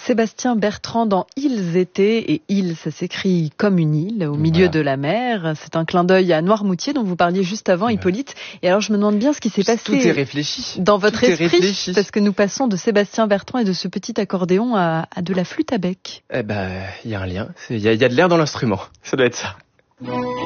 Sébastien Bertrand dans Ils étaient, et Île, ça s'écrit comme une île au milieu de la mer. C'est un clin d'œil à Noirmoutier dont vous parliez juste avant, Hippolyte. Et alors je me demande bien ce qui s'est passé. Tout est réfléchi. Dans votre esprit, parce que nous passons de Sébastien Bertrand et de ce petit accordéon à de la flûte à bec. Il y a un lien. Il y a de l'air dans l'instrument. Ça doit être ça.